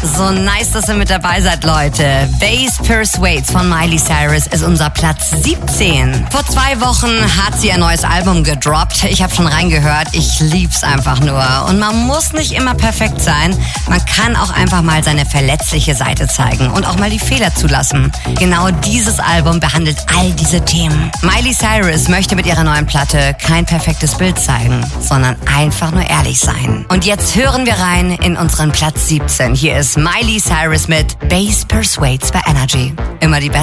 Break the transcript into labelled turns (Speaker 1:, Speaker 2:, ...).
Speaker 1: So nice, dass ihr mit dabei seid, Leute. Base Persuades von Miley Cyrus ist unser Platz 17. Vor 2 Wochen hat sie ihr neues Album gedroppt. Ich habe schon reingehört. Ich lieb's einfach nur. Und man muss nicht immer perfekt sein. Man kann auch einfach mal seine verletzliche Seite zeigen und auch mal die Fehler zulassen. Genau dieses Album behandelt all diese Themen. Miley Cyrus möchte mit ihrer neuen Platte kein perfektes Bild zeigen, sondern einfach nur ehrlich sein. Und jetzt hören wir rein in unseren Platz 17. Hier ist Miley Cyrus mit Base Persuades bei Energy. Immer die Beste.